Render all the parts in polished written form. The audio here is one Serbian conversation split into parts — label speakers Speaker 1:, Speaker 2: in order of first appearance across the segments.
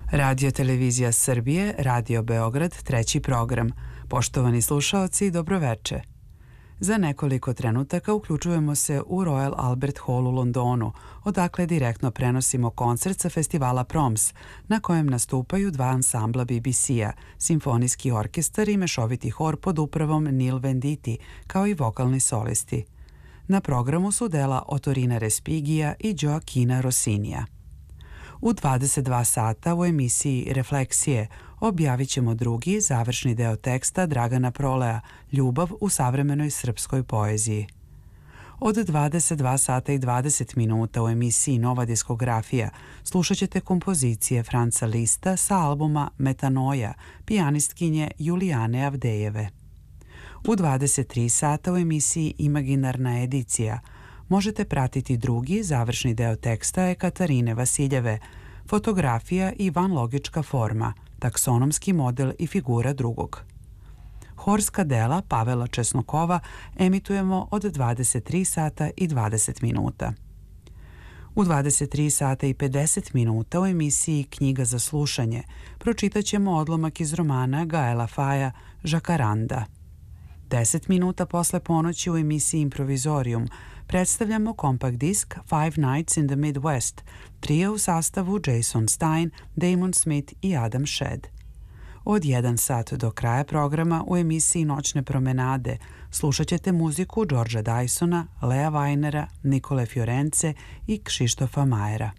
Speaker 1: Radio Televizija Srbije, Radio Beograd, treći program. Poštovani slušaoci, dobroveče. Za nekoliko trenutaka uključujemo se u Royal Albert Hall u Londonu, odakle direktno prenosimo koncert sa festivala Proms, na kojem nastupaju dva ansambla BBC-a, simfonijski orkestar i mešoviti hor pod upravom Neil Venditti, kao i vokalni solisti. Na programu su dela Ottorina Respigija i Gioachina Rossinija. U 22 sata u emisiji Refleksije objavit ćemo drugi, završni deo teksta Dragana Prolea, Ljubav u savremenoj srpskoj poeziji. Od 22 sata i 20 minuta u emisiji Nova diskografija slušat ćete kompozicije Franca Lista sa albuma Metanoja, pijanistkinje Julijane Avdejeve. U 23 sata u emisiji Imaginarna edicija možete pratiti drugi, završni deo teksta Ekaterine Vasiljeve, fotografija i vanlogička forma, taksonomski model i figura drugog. Horska dela Pavela Česnokova emitujemo od 23 sata i 20 minuta. U 23 sata i 50 minuta u emisiji Knjiga za slušanje pročitat ćemo odlomak iz romana Gaela Faja Žakaranda. 10 minuta posle ponoći u emisiji Improvizorium predstavljamo kompakt disk Five Nights in the Midwest, trio u sastavu Jason Stein, Damon Smith i Adam Shedd. Od 1 sat do kraja programa u emisiji Noćne promenade slušat ćete muziku Georgea Dysona, Lea Weinera, Nikole Fiorence i Kšištofa Majera.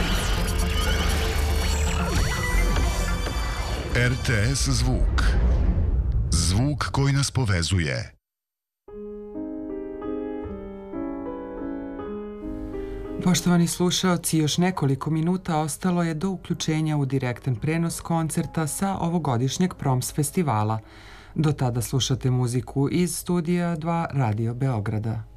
Speaker 2: RTS zvuk. Zvuk koji nas povezuje.
Speaker 3: Poštovani slušaoci, još nekoliko minuta ostalo je do uključenja u direktan prenos koncerta sa ovogodišnjeg Proms festivala. Do tada slušate muziku iz studija 2 Radio Beograda.